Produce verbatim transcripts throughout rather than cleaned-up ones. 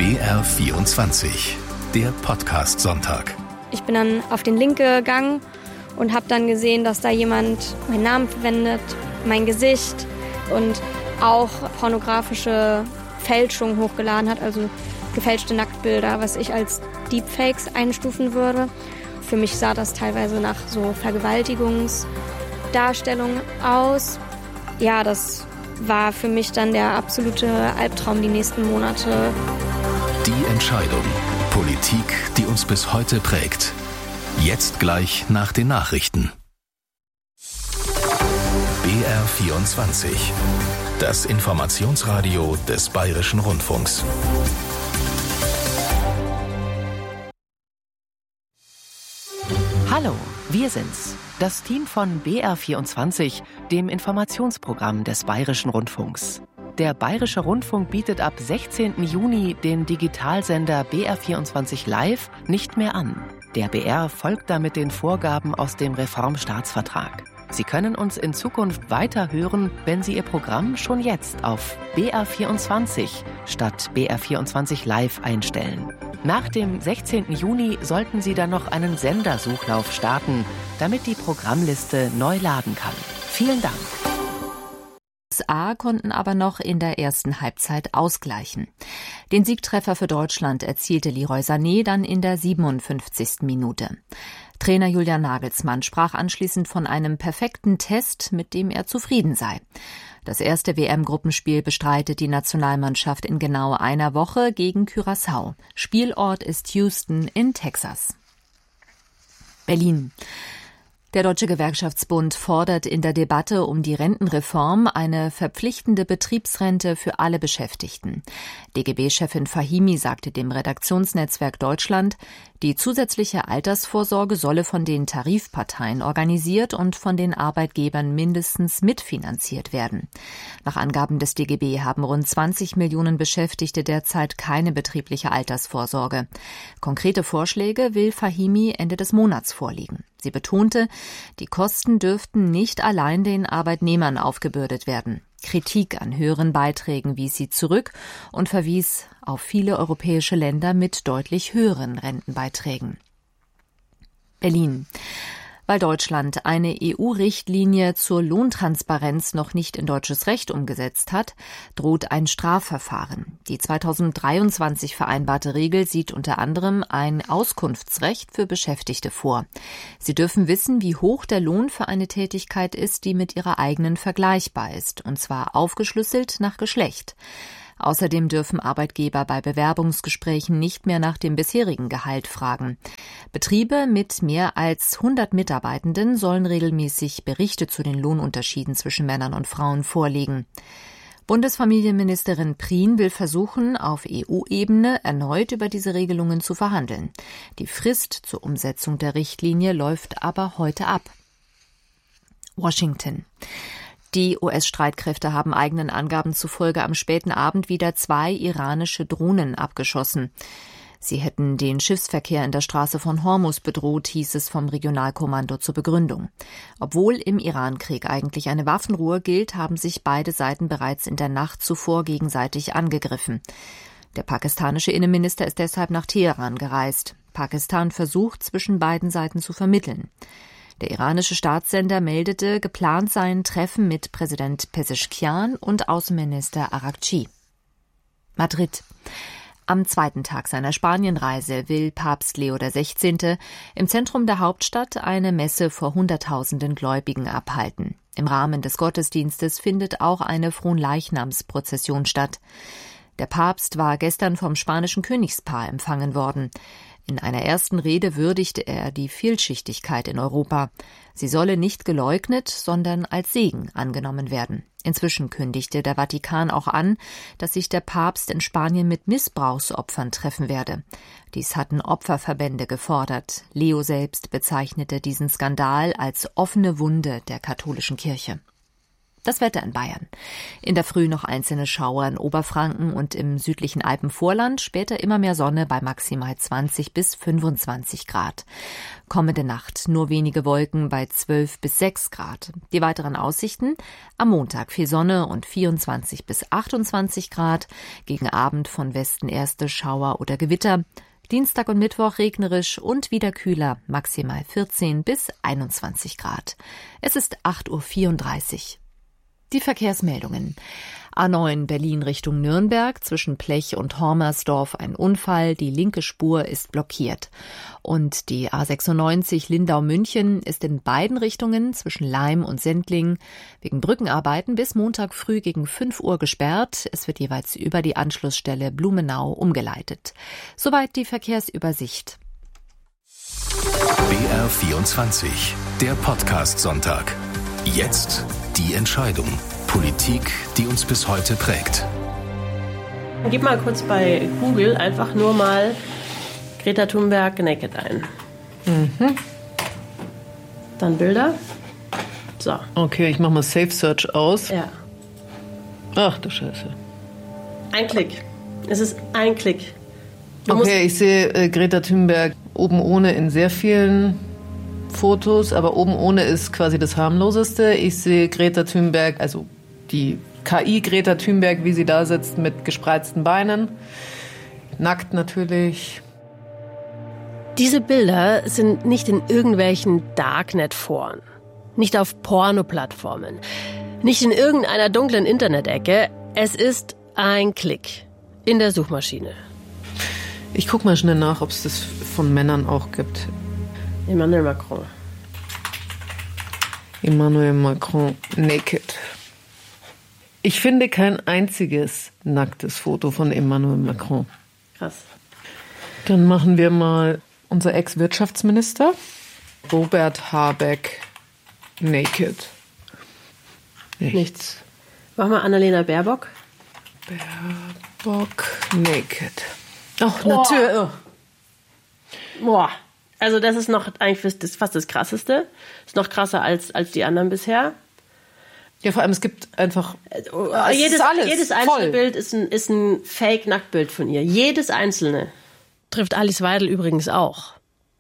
B R vierundzwanzig, der Podcast-Sonntag. Ich bin dann auf den Link gegangen und habe dann gesehen, dass da jemand meinen Namen verwendet, mein Gesicht und auch pornografische Fälschungen hochgeladen hat, also gefälschte Nacktbilder, was ich als Deepfakes einstufen würde. Für mich sah das teilweise nach so Vergewaltigungsdarstellungen aus. Ja, das war für mich dann der absolute Albtraum die nächsten Monate. Die Entscheidung. Politik, die uns bis heute prägt. Jetzt gleich nach den Nachrichten. B R vierundzwanzig. Das Informationsradio des Bayerischen Rundfunks. Hallo, wir sind's. Das Team von B R vierundzwanzig, dem Informationsprogramm des Bayerischen Rundfunks. Der Bayerische Rundfunk bietet ab sechzehnten Juni den Digitalsender B R vierundzwanzig Live nicht mehr an. Der B R folgt damit den Vorgaben aus dem Reformstaatsvertrag. Sie können uns in Zukunft weiter hören, wenn Sie Ihr Programm schon jetzt auf B R vierundzwanzig statt B R vierundzwanzig Live einstellen. Nach dem sechzehnten Juni sollten Sie dann noch einen Sendersuchlauf starten, damit die Programmliste neu laden kann. Vielen Dank. Die U S A konnten aber noch in der ersten Halbzeit ausgleichen. Den Siegtreffer für Deutschland erzielte Leroy Sané dann in der siebenundfünfzigsten Minute. Trainer Julian Nagelsmann sprach anschließend von einem perfekten Test, mit dem er zufrieden sei. Das erste W M-Gruppenspiel bestreitet die Nationalmannschaft in genau einer Woche gegen Curaçao. Spielort ist Houston in Texas. Berlin. Der Deutsche Gewerkschaftsbund fordert in der Debatte um die Rentenreform eine verpflichtende Betriebsrente für alle Beschäftigten. D G B-Chefin Fahimi sagte dem Redaktionsnetzwerk Deutschland, die zusätzliche Altersvorsorge solle von den Tarifparteien organisiert und von den Arbeitgebern mindestens mitfinanziert werden. Nach Angaben des D G B haben rund zwanzig Millionen Beschäftigte derzeit keine betriebliche Altersvorsorge. Konkrete Vorschläge will Fahimi Ende des Monats vorlegen. Sie betonte, die Kosten dürften nicht allein den Arbeitnehmern aufgebürdet werden. Kritik an höheren Beiträgen wies sie zurück und verwies auf viele europäische Länder mit deutlich höheren Rentenbeiträgen. Berlin. Weil Deutschland eine E U-Richtlinie zur Lohntransparenz noch nicht in deutsches Recht umgesetzt hat, droht ein Strafverfahren. Die zweitausenddreiundzwanzig vereinbarte Regel sieht unter anderem ein Auskunftsrecht für Beschäftigte vor. Sie dürfen wissen, wie hoch der Lohn für eine Tätigkeit ist, die mit ihrer eigenen vergleichbar ist, und zwar aufgeschlüsselt nach Geschlecht. Außerdem dürfen Arbeitgeber bei Bewerbungsgesprächen nicht mehr nach dem bisherigen Gehalt fragen. Betriebe mit mehr als hundert Mitarbeitenden sollen regelmäßig Berichte zu den Lohnunterschieden zwischen Männern und Frauen vorlegen. Bundesfamilienministerin Prien will versuchen, auf E U-Ebene erneut über diese Regelungen zu verhandeln. Die Frist zur Umsetzung der Richtlinie läuft aber heute ab. Washington. Die U S-Streitkräfte haben eigenen Angaben zufolge am späten Abend wieder zwei iranische Drohnen abgeschossen. Sie hätten den Schiffsverkehr in der Straße von Hormuz bedroht, hieß es vom Regionalkommando zur Begründung. Obwohl im Irankrieg eigentlich eine Waffenruhe gilt, haben sich beide Seiten bereits in der Nacht zuvor gegenseitig angegriffen. Der pakistanische Innenminister ist deshalb nach Teheran gereist. Pakistan versucht, zwischen beiden Seiten zu vermitteln. Der iranische Staatssender meldete, geplant seien Treffen mit Präsident Pezeshkian und Außenminister Araghchi. Madrid. Am zweiten Tag seiner Spanienreise will Papst Leo der Sechzehnte im Zentrum der Hauptstadt eine Messe vor Hunderttausenden Gläubigen abhalten. Im Rahmen des Gottesdienstes findet auch eine Fronleichnamsprozession statt. Der Papst war gestern vom spanischen Königspaar empfangen worden. In einer ersten Rede würdigte er die Vielschichtigkeit in Europa. Sie solle nicht geleugnet, sondern als Segen angenommen werden. Inzwischen kündigte der Vatikan auch an, dass sich der Papst in Spanien mit Missbrauchsopfern treffen werde. Dies hatten Opferverbände gefordert. Leo selbst bezeichnete diesen Skandal als offene Wunde der katholischen Kirche. Das Wetter in Bayern. In der Früh noch einzelne Schauer in Oberfranken und im südlichen Alpenvorland, später immer mehr Sonne bei maximal zwanzig bis fünfundzwanzig Grad. Kommende Nacht nur wenige Wolken bei zwölf bis sechs Grad. Die weiteren Aussichten: am Montag viel Sonne und vierundzwanzig bis achtundzwanzig Grad, gegen Abend von Westen erste Schauer oder Gewitter. Dienstag und Mittwoch regnerisch und wieder kühler, maximal vierzehn bis einundzwanzig Grad. Es ist acht Uhr vierunddreißig. Die Verkehrsmeldungen. A neun Berlin Richtung Nürnberg, zwischen Plech und Hormersdorf ein Unfall, die linke Spur ist blockiert. Und die A sechsundneunzig Lindau-München ist in beiden Richtungen zwischen Laim und Sendling wegen Brückenarbeiten bis Montag früh gegen fünf Uhr gesperrt. Es wird jeweils über die Anschlussstelle Blumenau umgeleitet. Soweit die Verkehrsübersicht. B R vierundzwanzig, der Podcast-Sonntag. Jetzt die Entscheidung. Politik, die uns bis heute prägt. Gib mal kurz bei Google einfach nur mal Greta Thunberg naked ein. Mhm. Dann Bilder. So. Okay, ich mache mal Safe Search aus. Ja. Ach du Scheiße. Ein Klick. Es ist ein Klick. Du okay, ich sehe äh, Greta Thunberg oben ohne in sehr vielen Fotos, aber oben ohne ist quasi das harmloseste. Ich sehe Greta Thunberg, also die K I Greta Thunberg, wie sie da sitzt mit gespreizten Beinen. Nackt natürlich. Diese Bilder sind nicht in irgendwelchen Darknet-Foren, nicht auf Porno-Plattformen, nicht in irgendeiner dunklen Internet-Ecke. Es ist ein Klick in der Suchmaschine. Ich guck mal schnell nach, ob es das von Männern auch gibt. Emmanuel Macron. Emmanuel Macron naked. Ich finde kein einziges nacktes Foto von Emmanuel Macron. Krass. Dann machen wir mal unser Ex-Wirtschaftsminister, Robert Habeck, naked. Nichts. Nichts. Machen wir Annalena Baerbock. Baerbock, naked. Ach, natürlich. Oh. Boah. Also das ist noch eigentlich das, fast das Krasseste. Ist noch krasser als, als die anderen bisher. Ja, vor allem, es gibt einfach es jedes, ist alles jedes einzelne voll. Bild ist ein, ist ein Fake-Nacktbild von ihr. Jedes einzelne. Trifft Alice Weidel übrigens auch.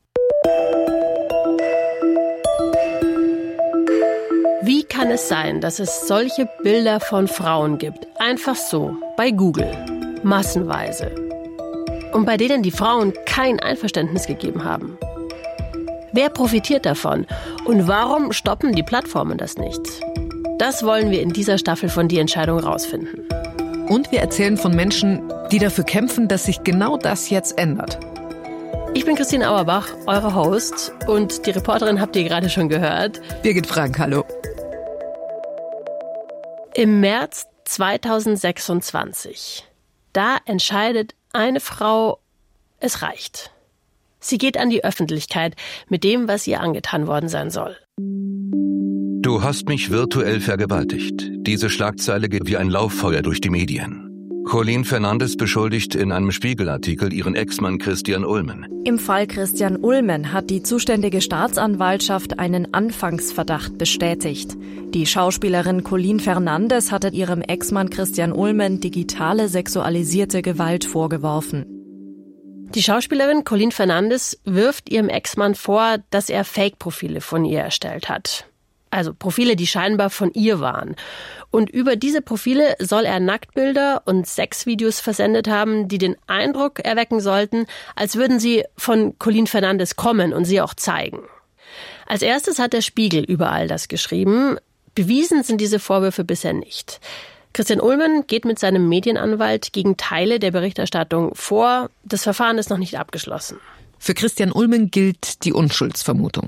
Wie kann es sein, dass es solche Bilder von Frauen gibt? Einfach so, bei Google. Massenweise. Und bei denen die Frauen kein Einverständnis gegeben haben. Wer profitiert davon? Und warum stoppen die Plattformen das nicht? Das wollen wir in dieser Staffel von Die Entscheidung rausfinden. Und wir erzählen von Menschen, die dafür kämpfen, dass sich genau das jetzt ändert. Ich bin Christine Auerbach, eure Host. Und die Reporterin habt ihr gerade schon gehört. Birgit Frank, hallo. Im März zweitausendsechsundzwanzig. Da entscheidet eine Frau, es reicht. Sie geht an die Öffentlichkeit mit dem, was ihr angetan worden sein soll. Du hast mich virtuell vergewaltigt. Diese Schlagzeile geht wie ein Lauffeuer durch die Medien. Colleen Fernandes beschuldigt in einem Spiegelartikel ihren Ex-Mann Christian Ulmen. Im Fall Christian Ulmen hat die zuständige Staatsanwaltschaft einen Anfangsverdacht bestätigt. Die Schauspielerin Colleen Fernandes hatte ihrem Ex-Mann Christian Ulmen digitale sexualisierte Gewalt vorgeworfen. Die Schauspielerin Colleen Fernandes wirft ihrem Ex-Mann vor, dass er Fake-Profile von ihr erstellt hat. Also Profile, die scheinbar von ihr waren. Und über diese Profile soll er Nacktbilder und Sexvideos versendet haben, die den Eindruck erwecken sollten, als würden sie von Colleen Fernandes kommen und sie auch zeigen. Als erstes hat der Spiegel über all das geschrieben. Bewiesen sind diese Vorwürfe bisher nicht. Christian Ulmen geht mit seinem Medienanwalt gegen Teile der Berichterstattung vor. Das Verfahren ist noch nicht abgeschlossen. Für Christian Ulmen gilt die Unschuldsvermutung.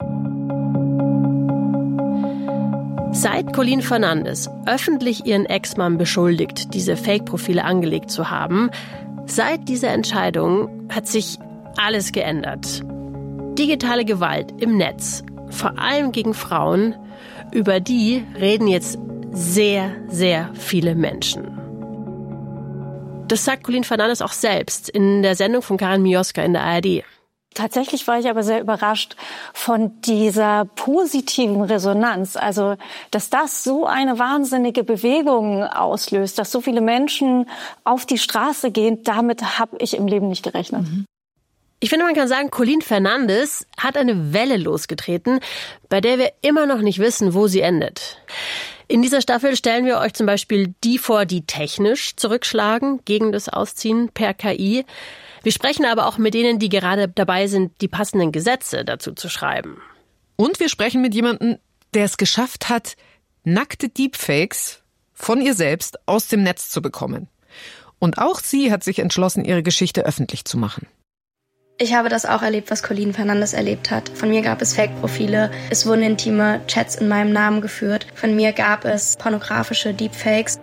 Seit Colleen Fernandes öffentlich ihren Ex-Mann beschuldigt, diese Fake-Profile angelegt zu haben, seit dieser Entscheidung hat sich alles geändert. Digitale Gewalt im Netz, vor allem gegen Frauen, über die reden jetzt sehr, sehr viele Menschen. Das sagt Colleen Fernandes auch selbst in der Sendung von Karin Mioska in der A R D. Tatsächlich war ich aber sehr überrascht von dieser positiven Resonanz. Also, dass das so eine wahnsinnige Bewegung auslöst, dass so viele Menschen auf die Straße gehen, damit habe ich im Leben nicht gerechnet. Mhm. Ich finde, man kann sagen, Colin Fernandes hat eine Welle losgetreten, bei der wir immer noch nicht wissen, wo sie endet. In dieser Staffel stellen wir euch zum Beispiel die vor, die technisch zurückschlagen gegen das Ausziehen per K I. Wir sprechen aber auch mit denen, die gerade dabei sind, die passenden Gesetze dazu zu schreiben. Und wir sprechen mit jemandem, der es geschafft hat, nackte Deepfakes von ihr selbst aus dem Netz zu bekommen. Und auch sie hat sich entschlossen, ihre Geschichte öffentlich zu machen. Ich habe das auch erlebt, was Colin Fernandes erlebt hat. Von mir gab es Fake-Profile, es wurden intime Chats in meinem Namen geführt. Von mir gab es pornografische Deepfakes.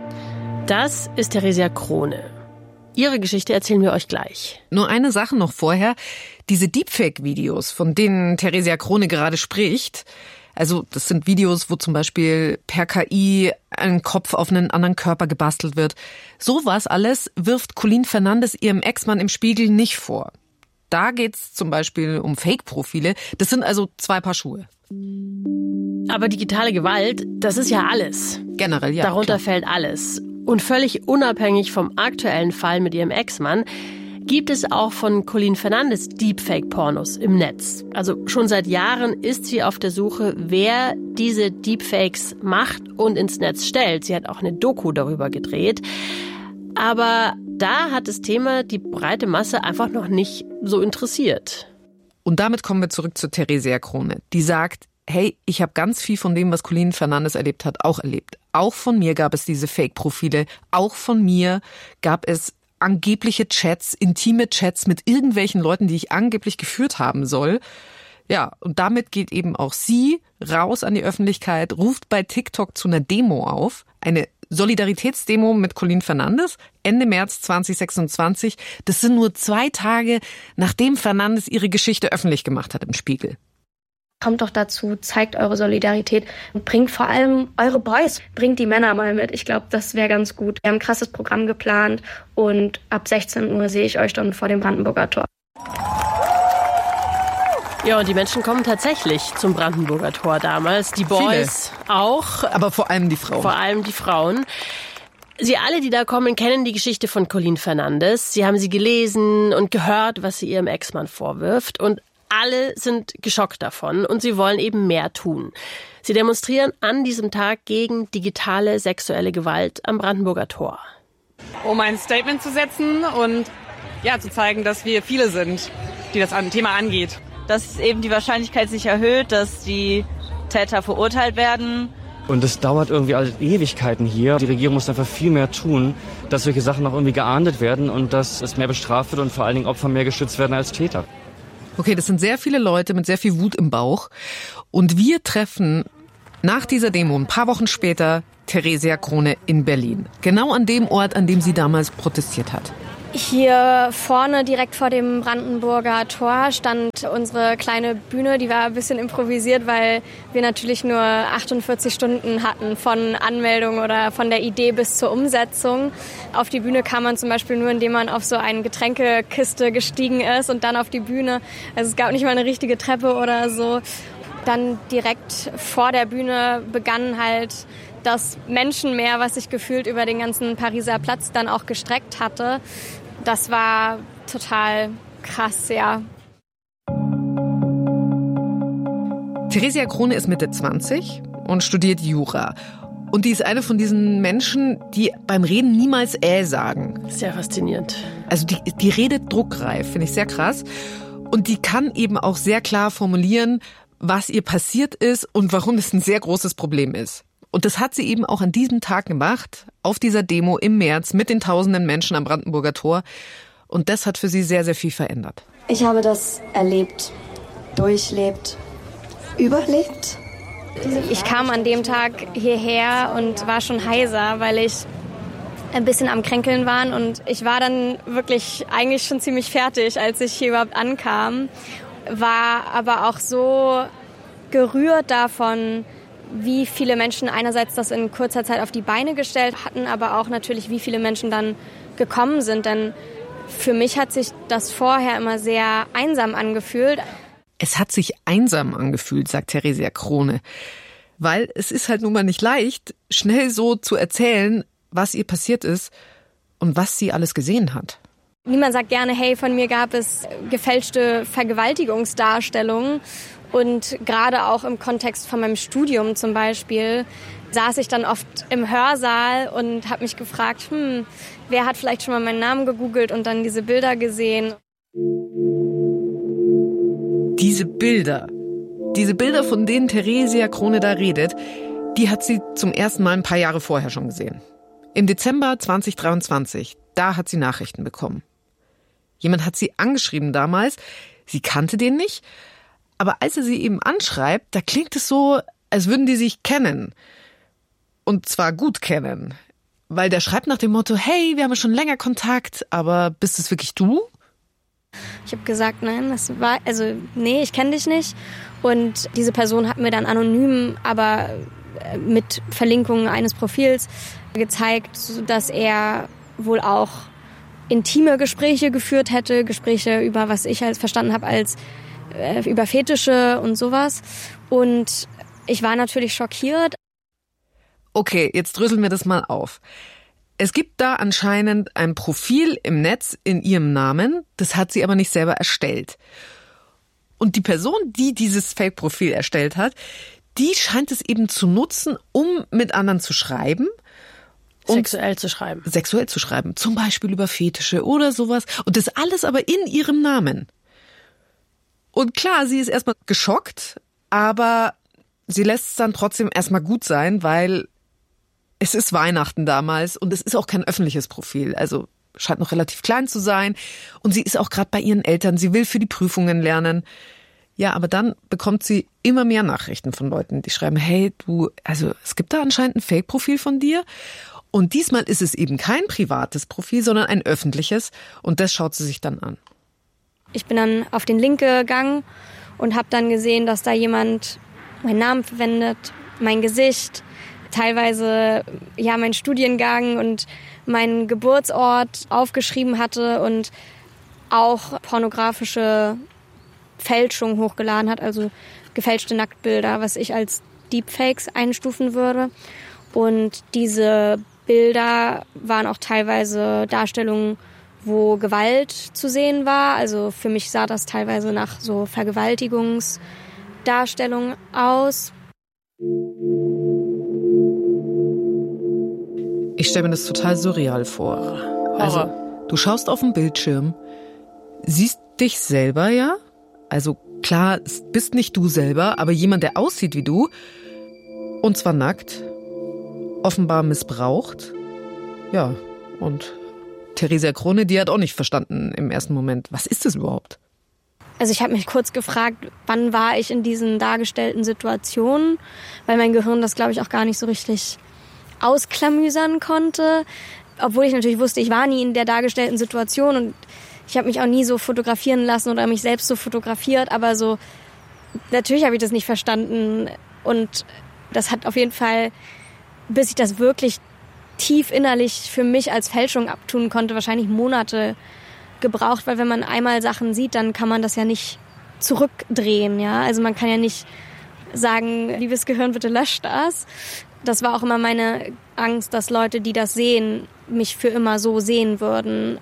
Das ist Theresia Krone. Ihre Geschichte erzählen wir euch gleich. Nur eine Sache noch vorher. Diese Deepfake-Videos, von denen Theresia Krone gerade spricht, also das sind Videos, wo zum Beispiel per K I ein Kopf auf einen anderen Körper gebastelt wird. Sowas alles wirft Colin Fernandes ihrem Ex-Mann im Spiegel nicht vor. Da geht's zum Beispiel um Fake-Profile. Das sind also zwei Paar Schuhe. Aber digitale Gewalt, das ist ja alles. Generell, ja. Darunter klar. fällt alles. Und völlig unabhängig vom aktuellen Fall mit ihrem Ex-Mann gibt es auch von Colin Fernandes Deepfake-Pornos im Netz. Also schon seit Jahren ist sie auf der Suche, wer diese Deepfakes macht und ins Netz stellt. Sie hat auch eine Doku darüber gedreht. Aber da hat das Thema die breite Masse einfach noch nicht so interessiert. Und damit kommen wir zurück zu Theresia Krone, die sagt, hey, ich habe ganz viel von dem, was Colin Fernandes erlebt hat, auch erlebt. Auch von mir gab es diese Fake-Profile. Auch von mir gab es angebliche Chats, intime Chats mit irgendwelchen Leuten, die ich angeblich geführt haben soll. Ja, und damit geht eben auch sie raus an die Öffentlichkeit, ruft bei TikTok zu einer Demo auf. Eine Solidaritätsdemo mit Colin Fernandes, Ende März zwanzig sechsundzwanzig. Das sind nur zwei Tage, nachdem Fernandes ihre Geschichte öffentlich gemacht hat im Spiegel. Kommt doch dazu, zeigt eure Solidarität und bringt vor allem eure Boys, bringt die Männer mal mit. Ich glaube, das wäre ganz gut. Wir haben ein krasses Programm geplant und ab sechzehn Uhr sehe ich euch dann vor dem Brandenburger Tor. Ja, und die Menschen kommen tatsächlich zum Brandenburger Tor damals. Die Boys Viele. auch. Aber vor allem die Frauen. Vor allem die Frauen. Sie alle, die da kommen, kennen die Geschichte von Colin Fernandes. Sie haben sie gelesen und gehört, was sie ihrem Ex-Mann vorwirft. Und alle sind geschockt davon und sie wollen eben mehr tun. Sie demonstrieren an diesem Tag gegen digitale sexuelle Gewalt am Brandenburger Tor. Um ein Statement zu setzen und ja, zu zeigen, dass wir viele sind, die das Thema angeht. Dass eben die Wahrscheinlichkeit sich erhöht, dass die Täter verurteilt werden. Und es dauert irgendwie alle Ewigkeiten hier. Die Regierung muss einfach viel mehr tun, dass solche Sachen auch irgendwie geahndet werden und dass es mehr bestraft wird und vor allen Dingen Opfer mehr geschützt werden als Täter. Okay, das sind sehr viele Leute mit sehr viel Wut im Bauch. Und wir treffen nach dieser Demo ein paar Wochen später Theresia Krone in Berlin. Genau an dem Ort, an dem sie damals protestiert hat. Hier vorne, direkt vor dem Brandenburger Tor, stand unsere kleine Bühne. Die war ein bisschen improvisiert, weil wir natürlich nur achtundvierzig Stunden hatten von Anmeldung oder von der Idee bis zur Umsetzung. Auf die Bühne kam man zum Beispiel nur, indem man auf so eine Getränkekiste gestiegen ist und dann auf die Bühne. Also es gab nicht mal eine richtige Treppe oder so. Dann direkt vor der Bühne begann halt das Menschenmeer, was sich gefühlt über den ganzen Pariser Platz dann auch gestreckt hatte. Das war total krass, ja. Theresia Krone ist Mitte zwanzig und studiert Jura. Und die ist eine von diesen Menschen, die beim Reden niemals äh sagen. Sehr faszinierend. Also die, die redet druckreif, finde ich sehr krass. Und die kann eben auch sehr klar formulieren, was ihr passiert ist und warum es ein sehr großes Problem ist. Und das hat sie eben auch an diesem Tag gemacht, auf dieser Demo im März mit den tausenden Menschen am Brandenburger Tor. Und das hat für sie sehr, sehr viel verändert. Ich habe das erlebt, durchlebt, überlebt. Ich kam an dem Tag hierher und war schon heiser, weil ich ein bisschen am Kränkeln war. Und ich war dann wirklich eigentlich schon ziemlich fertig, als ich hier überhaupt ankam. War aber auch so gerührt davon, wie viele Menschen einerseits das in kurzer Zeit auf die Beine gestellt hatten, aber auch natürlich, wie viele Menschen dann gekommen sind. Denn Für mich hat sich das vorher immer sehr einsam angefühlt. Es hat sich einsam angefühlt, sagt Theresia Krone. Weil es ist halt nun mal nicht leicht, schnell so zu erzählen, was ihr passiert ist und was sie alles gesehen hat. Niemand sagt gerne, hey, von mir gab es gefälschte Vergewaltigungsdarstellungen. Und gerade auch im Kontext von meinem Studium zum Beispiel saß ich dann oft im Hörsaal und habe mich gefragt, hm, wer hat vielleicht schon mal meinen Namen gegoogelt und dann diese Bilder gesehen. Diese Bilder, diese Bilder, von denen Theresia Krone da redet, die hat sie zum ersten Mal ein paar Jahre vorher schon gesehen. Im Dezember zwanzig dreiundzwanzig, da hat sie Nachrichten bekommen. Jemand hat sie angeschrieben damals, sie kannte den nicht, aber als er sie eben anschreibt, da klingt es so, als würden die sich kennen. Und zwar gut kennen. Weil der schreibt nach dem Motto, hey, wir haben schon länger Kontakt, aber bist es wirklich du? Ich habe gesagt, nein, das war, also nee, ich kenne dich nicht. Und diese Person hat mir dann anonym, aber mit Verlinkungen eines Profils gezeigt, dass er wohl auch intime Gespräche geführt hätte, Gespräche über, was ich als verstanden habe, als äh, über Fetische und sowas. Und ich war natürlich schockiert. Okay, jetzt dröseln wir das mal auf. Es gibt da anscheinend ein Profil im Netz in ihrem Namen, das hat sie aber nicht selber erstellt. Und die Person, die dieses Fake-Profil erstellt hat, die scheint es eben zu nutzen, um mit anderen zu schreiben. Und sexuell zu schreiben. Sexuell zu schreiben, zum Beispiel über Fetische oder sowas. Und das alles aber in ihrem Namen. Und klar, sie ist erstmal geschockt, aber sie lässt es dann trotzdem erstmal gut sein, weil es ist Weihnachten damals und es ist auch kein öffentliches Profil. Also scheint noch relativ klein zu sein. Und sie ist auch gerade bei ihren Eltern. Sie will für die Prüfungen lernen. Ja, aber dann bekommt sie immer mehr Nachrichten von Leuten, die schreiben, hey, du, also es gibt da anscheinend ein Fake-Profil von dir. Und diesmal ist es eben kein privates Profil, sondern ein öffentliches. Und das schaut sie sich dann an. Ich bin dann auf den Link gegangen und habe dann gesehen, dass da jemand meinen Namen verwendet, mein Gesicht, teilweise ja meinen Studiengang und meinen Geburtsort aufgeschrieben hatte und auch pornografische Fälschungen hochgeladen hat, also gefälschte Nacktbilder, was ich als Deepfakes einstufen würde. Und diese Bilder waren auch teilweise Darstellungen, wo Gewalt zu sehen war. Also für mich sah das teilweise nach so Vergewaltigungsdarstellungen aus. Ich stelle mir das total surreal vor. Also, du schaust auf den Bildschirm, siehst dich selber, ja? Also klar, es bist nicht du selber, aber jemand, der aussieht wie du. Und zwar nackt, offenbar missbraucht. Ja, und Theresia Krone, die hat auch nicht verstanden im ersten Moment, was ist das überhaupt? Also ich habe mich kurz gefragt, wann war ich in diesen dargestellten Situationen, weil mein Gehirn das, glaube ich, auch gar nicht so richtig ausklamüsern konnte. Obwohl ich natürlich wusste, ich war nie in der dargestellten Situation und ich habe mich auch nie so fotografieren lassen oder mich selbst so fotografiert, aber so, natürlich habe ich das nicht verstanden und das hat auf jeden Fall, bis ich das wirklich tief innerlich für mich als Fälschung abtun konnte, wahrscheinlich Monate gebraucht, weil wenn man einmal Sachen sieht, dann kann man das ja nicht zurückdrehen, ja. Also man kann ja nicht sagen, liebes Gehirn, bitte löscht das. Das war auch immer meine Angst, dass Leute, die das sehen, mich für immer so sehen würden.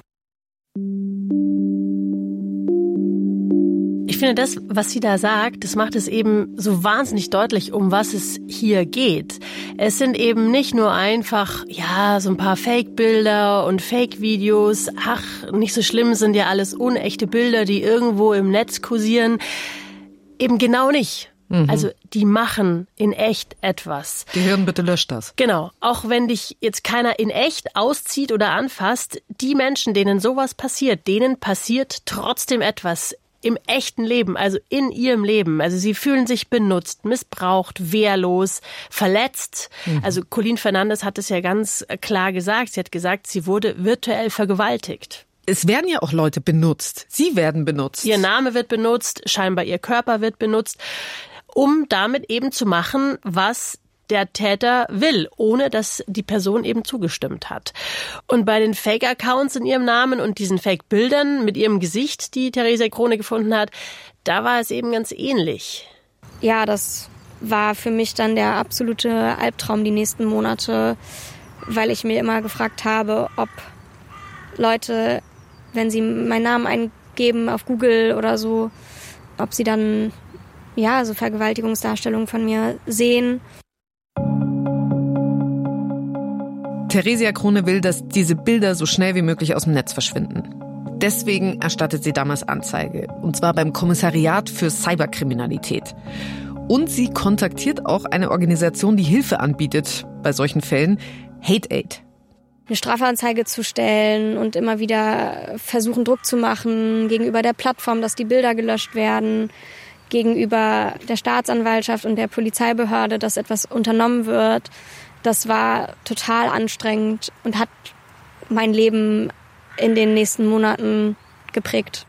Ich finde, das, was sie da sagt, das macht es eben so wahnsinnig deutlich, um was es hier geht. Es sind eben nicht nur einfach, ja, so ein paar Fake-Bilder und Fake-Videos. Ach, nicht so schlimm, sind ja alles unechte Bilder, die irgendwo im Netz kursieren. Eben genau nicht. Mhm. Also die machen in echt etwas. Gehirn, bitte löscht das. Genau. Auch wenn dich jetzt keiner in echt auszieht oder anfasst, die Menschen, denen sowas passiert, denen passiert trotzdem etwas im echten Leben, also in ihrem Leben. Also sie fühlen sich benutzt, missbraucht, wehrlos, verletzt. Mhm. Also Colleen Fernandes hat es ja ganz klar gesagt. Sie hat gesagt, sie wurde virtuell vergewaltigt. Es werden ja auch Leute benutzt. Sie werden benutzt. Ihr Name wird benutzt, scheinbar ihr Körper wird benutzt, um damit eben zu machen, was der Täter will, ohne dass die Person eben zugestimmt hat. Und bei den Fake-Accounts in ihrem Namen und diesen Fake-Bildern mit ihrem Gesicht, die Theresia Krone gefunden hat, da war es eben ganz ähnlich. Ja, das war für mich dann der absolute Albtraum die nächsten Monate, weil ich mir immer gefragt habe, ob Leute, wenn sie meinen Namen eingeben auf Google oder so, ob sie dann ja so Vergewaltigungsdarstellungen von mir sehen. Theresia Krone will, dass diese Bilder so schnell wie möglich aus dem Netz verschwinden. Deswegen erstattet sie damals Anzeige, und zwar beim Kommissariat für Cyberkriminalität. Und sie kontaktiert auch eine Organisation, die Hilfe anbietet bei solchen Fällen, Hate Aid. Eine Strafanzeige zu stellen und immer wieder versuchen, Druck zu machen gegenüber der Plattform, dass die Bilder gelöscht werden, gegenüber der Staatsanwaltschaft und der Polizeibehörde, dass etwas unternommen wird. Das war total anstrengend und hat mein Leben in den nächsten Monaten geprägt.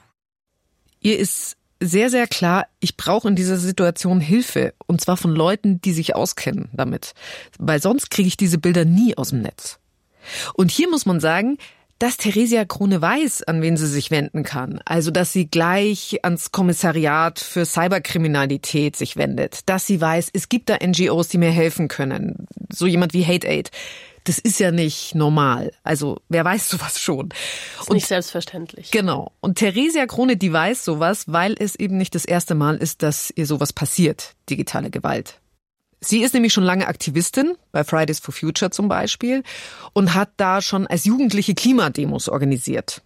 Ihr ist sehr, sehr klar, ich brauche in dieser Situation Hilfe. Und zwar von Leuten, die sich auskennen damit. Weil sonst kriege ich diese Bilder nie aus dem Netz. Und hier muss man sagen, dass Theresia Krone weiß, an wen sie sich wenden kann. Also, dass sie gleich ans Kommissariat für Cyberkriminalität sich wendet. Dass sie weiß, es gibt da N G Os, die mir helfen können. So jemand wie Hate Aid. Das ist ja nicht normal. Also, wer weiß sowas schon? Das ist nicht selbstverständlich. Genau. Und Theresia Krone, die weiß sowas, weil es eben nicht das erste Mal ist, dass ihr sowas passiert, digitale Gewalt. Sie ist nämlich schon lange Aktivistin, bei Fridays for Future zum Beispiel, und hat da schon als Jugendliche Klimademos organisiert.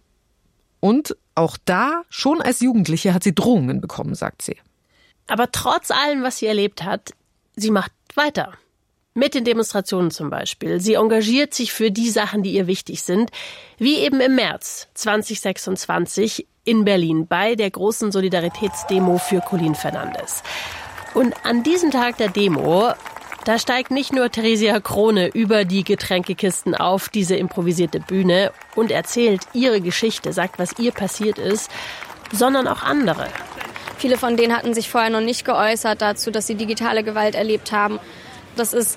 Und auch da, schon als Jugendliche, hat sie Drohungen bekommen, sagt sie. Aber trotz allem, was sie erlebt hat, sie macht weiter. Mit den Demonstrationen zum Beispiel. Sie engagiert sich für die Sachen, die ihr wichtig sind, wie eben im März zwanzig sechsundzwanzig in Berlin bei der großen Solidaritätsdemo für Colin Fernandes. Und an diesem Tag der Demo, da steigt nicht nur Theresia Krone über die Getränkekisten auf diese improvisierte Bühne und erzählt ihre Geschichte, sagt, was ihr passiert ist, sondern auch andere. Viele von denen hatten sich vorher noch nicht geäußert dazu, dass sie digitale Gewalt erlebt haben. Das ist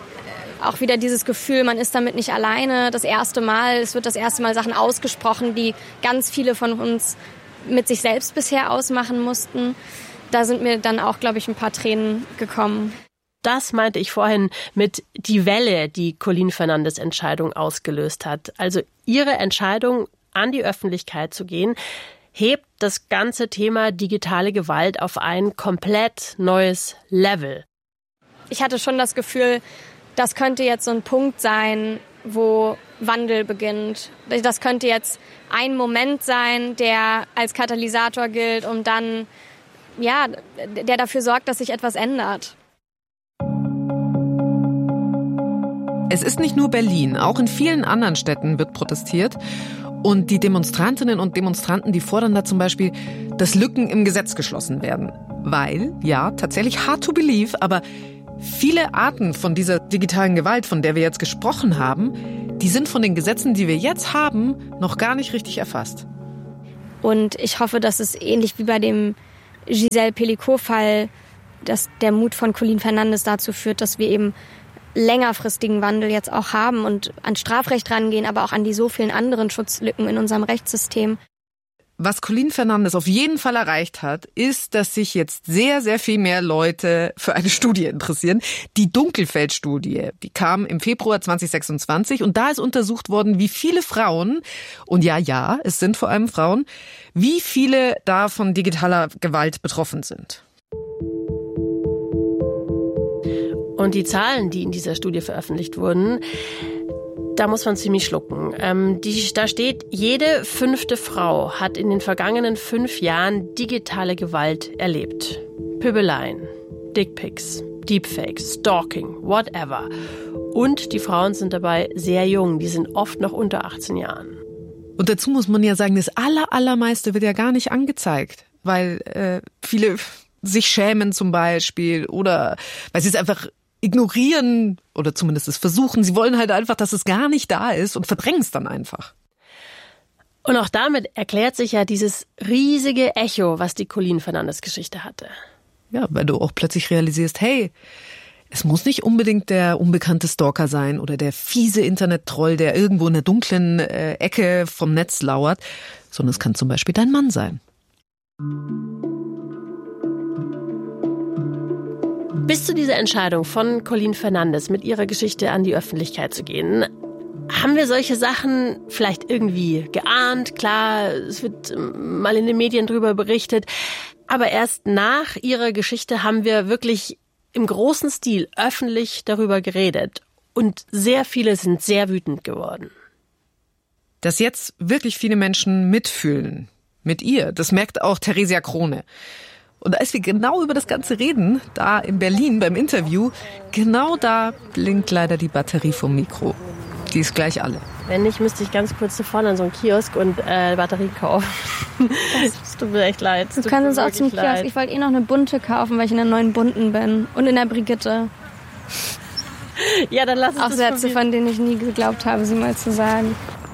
auch wieder dieses Gefühl, man ist damit nicht alleine. Das erste Mal, es wird das erste Mal Sachen ausgesprochen, die ganz viele von uns mit sich selbst bisher ausmachen mussten. Da sind mir dann auch, glaube ich, ein paar Tränen gekommen. Das meinte ich vorhin mit die Welle, die Colin Fernandes Entscheidung ausgelöst hat. Also ihre Entscheidung, an die Öffentlichkeit zu gehen, hebt das ganze Thema digitale Gewalt auf ein komplett neues Level. Ich hatte schon das Gefühl, das könnte jetzt so ein Punkt sein, wo Wandel beginnt. Das könnte jetzt ein Moment sein, der als Katalysator gilt, um dann, ja, der dafür sorgt, dass sich etwas ändert. Es ist nicht nur Berlin, auch in vielen anderen Städten wird protestiert. Und die Demonstrantinnen und Demonstranten, die fordern da zum Beispiel, dass Lücken im Gesetz geschlossen werden. Weil, ja, tatsächlich hard to believe, aber viele Arten von dieser digitalen Gewalt, von der wir jetzt gesprochen haben, die sind von den Gesetzen, die wir jetzt haben, noch gar nicht richtig erfasst. Und ich hoffe, dass es ähnlich wie bei dem Giselle Pelicot-Fall, dass der Mut von Colin Fernandes dazu führt, dass wir eben längerfristigen Wandel jetzt auch haben und an Strafrecht rangehen, aber auch an die so vielen anderen Schutzlücken in unserem Rechtssystem. Was Colin Fernandes auf jeden Fall erreicht hat, ist, dass sich jetzt sehr, sehr viel mehr Leute für eine Studie interessieren. Die Dunkelfeld-Studie, die kam im Februar zwanzig sechsundzwanzig und da ist untersucht worden, wie viele Frauen, und ja, ja, es sind vor allem Frauen, wie viele da von digitaler Gewalt betroffen sind. Und die Zahlen, die in dieser Studie veröffentlicht wurden, da muss man ziemlich schlucken. Ähm, die, da steht, jede fünfte Frau hat in den vergangenen fünf Jahren digitale Gewalt erlebt. Pöbeleien, Dickpics, Deepfakes, Stalking, whatever. Und die Frauen sind dabei sehr jung, die sind oft noch unter achtzehn Jahren. Und dazu muss man ja sagen, das aller, allermeiste wird ja gar nicht angezeigt, weil äh, viele sich schämen zum Beispiel oder weil sie es einfach ignorieren oder zumindest es versuchen. Sie wollen halt einfach, dass es gar nicht da ist und verdrängen es dann einfach. Und auch damit erklärt sich ja dieses riesige Echo, was die Colin Fernandes Geschichte hatte. Ja, weil du auch plötzlich realisierst, hey, Es muss nicht unbedingt der unbekannte Stalker sein oder der fiese Internet-Troll, der irgendwo in der dunklen äh, Ecke vom Netz lauert, sondern es kann zum Beispiel dein Mann sein. Bis zu dieser Entscheidung von Colleen Fernandes, mit ihrer Geschichte an die Öffentlichkeit zu gehen, haben wir solche Sachen vielleicht irgendwie geahnt? Klar, es wird mal in den Medien drüber berichtet. Aber erst nach ihrer Geschichte haben wir wirklich im großen Stil öffentlich darüber geredet. Und sehr viele sind sehr wütend geworden. Dass jetzt wirklich viele Menschen mitfühlen mit ihr, das merkt auch Theresia Krone. Und als wir genau über das Ganze reden, da in Berlin beim Interview, genau da blinkt leider die Batterie vom Mikro. Die ist gleich alle. Wenn nicht, müsste ich ganz kurz vorne an so einen Kiosk und äh, Batterien kaufen. Es tut mir echt leid. Du kannst uns auch zum Kiosk. Leid. Ich wollte eh noch eine bunte kaufen, weil ich in der neuen bunten bin. Und in der Brigitte. Ja, dann lass uns auch Sätze, von denen ich nie geglaubt habe, sie mal zu sagen.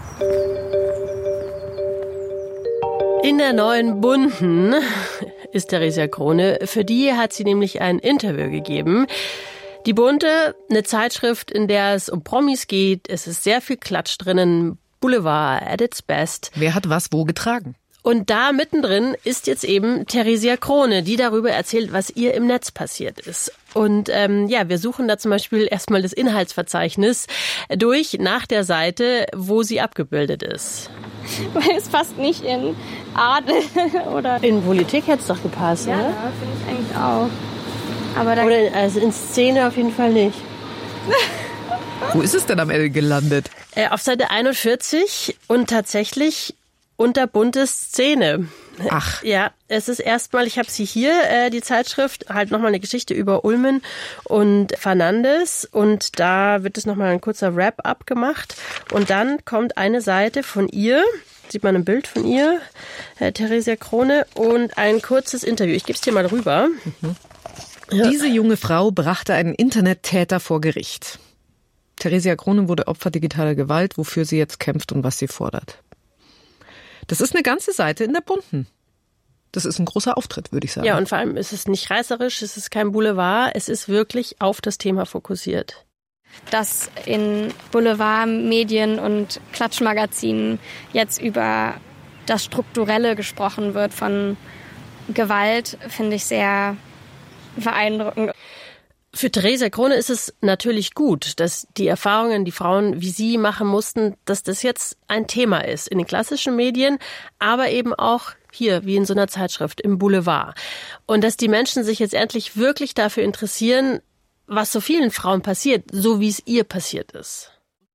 In der neuen bunten ist Theresia Krone. Für die hat sie nämlich ein Interview gegeben. Die Bunte, eine Zeitschrift, in der es um Promis geht. Es ist sehr viel Klatsch drinnen. Boulevard at its best. Wer hat was wo getragen? Und da mittendrin ist jetzt eben Theresia Krone, die darüber erzählt, was ihr im Netz passiert ist. Und ähm, ja, wir suchen da zum Beispiel erstmal das Inhaltsverzeichnis durch nach der Seite, wo sie abgebildet ist. Weil es passt nicht in Adel oder... In Politik hätte es doch gepasst, ja, ne? Ja, finde ich eigentlich auch. Aber da oder also in Szene auf jeden Fall nicht. Wo ist es denn am Ende gelandet? Äh, auf Seite einundvierzig und tatsächlich unter bunte Szene. Ach. Ja, es ist erstmal, ich habe sie hier, äh, die Zeitschrift, halt nochmal eine Geschichte über Ullmann und Fernandes. Und da wird es nochmal ein kurzer Wrap-up gemacht. Und dann kommt eine Seite von ihr, sieht man ein Bild von ihr, äh, Theresia Krone, und ein kurzes Interview. Ich gebe es dir mal rüber. Mhm. Ja. Diese junge Frau brachte einen Internettäter vor Gericht. Theresia Krone wurde Opfer digitaler Gewalt, wofür sie jetzt kämpft und was sie fordert. Das ist eine ganze Seite in der Bunten. Das ist ein großer Auftritt, würde ich sagen. Ja, und vor allem ist es nicht reißerisch, es ist kein Boulevard, es ist wirklich auf das Thema fokussiert. Dass in Boulevardmedien und Klatschmagazinen jetzt über das Strukturelle gesprochen wird von Gewalt, finde ich sehr beeindruckend. Für Theresia Krone ist es natürlich gut, dass die Erfahrungen, die Frauen wie sie machen mussten, dass das jetzt ein Thema ist in den klassischen Medien, aber eben auch hier, wie in so einer Zeitschrift, im Boulevard. Und dass die Menschen sich jetzt endlich wirklich dafür interessieren, was so vielen Frauen passiert, so wie es ihr passiert ist.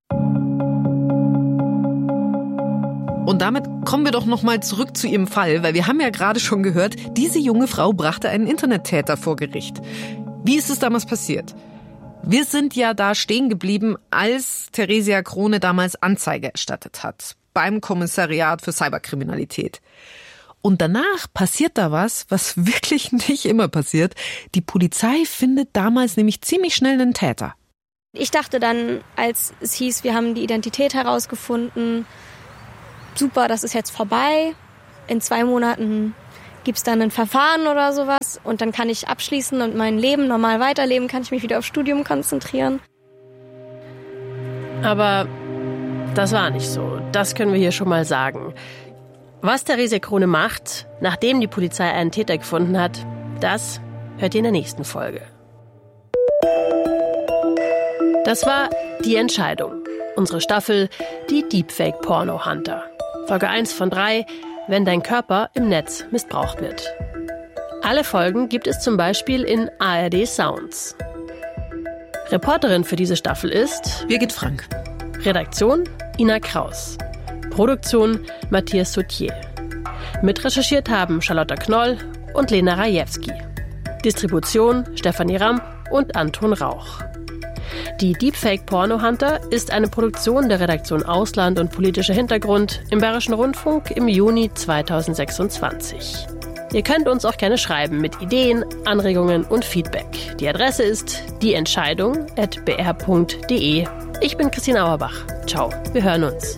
Und damit kommen wir doch noch mal zurück zu ihrem Fall, weil wir haben ja gerade schon gehört, diese junge Frau brachte einen Internettäter vor Gericht. Wie ist es damals passiert? Wir sind ja da stehen geblieben, als Theresia Krone damals Anzeige erstattet hat beim Kommissariat für Cyberkriminalität. Und danach passiert da was, was wirklich nicht immer passiert. Die Polizei findet damals nämlich ziemlich schnell einen Täter. Ich dachte dann, als es hieß, wir haben die Identität herausgefunden, super, das ist jetzt vorbei. In zwei Monaten gibt's dann ein Verfahren oder sowas und dann kann ich abschließen und mein Leben normal weiterleben, kann ich mich wieder aufs Studium konzentrieren. Aber das war nicht so. Das können wir hier schon mal sagen. Was Theresia Krone macht, nachdem die Polizei einen Täter gefunden hat, das hört ihr in der nächsten Folge. Das war Die Entscheidung. Unsere Staffel Die Deepfake Porno Hunter. Folge eins von drei. Wenn dein Körper im Netz missbraucht wird. Alle Folgen gibt es zum Beispiel in A R D Sounds. Reporterin für diese Staffel ist Birgit Frank. Redaktion Ina Kraus. Produktion Matthias Sautier. Mitrecherchiert haben Charlotta Knoll und Lena Rajewski. Distribution Stefanie Ramm und Anton Rauch. Die Deepfake Porno Hunter ist eine Produktion der Redaktion Ausland und politischer Hintergrund im Bayerischen Rundfunk im Juni zweitausendsechsundzwanzig. Ihr könnt uns auch gerne schreiben mit Ideen, Anregungen und Feedback. Die Adresse ist dieentscheidung at b r punkt d e. Ich bin Christine Auerbach. Ciao, wir hören uns.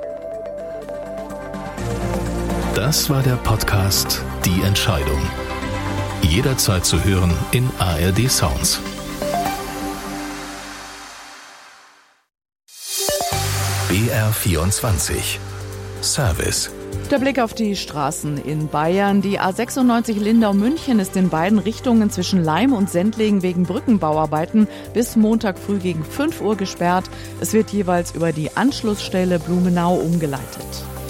Das war der Podcast Die Entscheidung. Jederzeit zu hören in A R D Sounds. B R vierundzwanzig. Service. Der Blick auf die Straßen in Bayern. Die A sechsundneunzig Lindau-München ist in beiden Richtungen zwischen Laim und Sendling wegen Brückenbauarbeiten bis Montag früh gegen fünf Uhr gesperrt. Es wird jeweils über die Anschlussstelle Blumenau umgeleitet.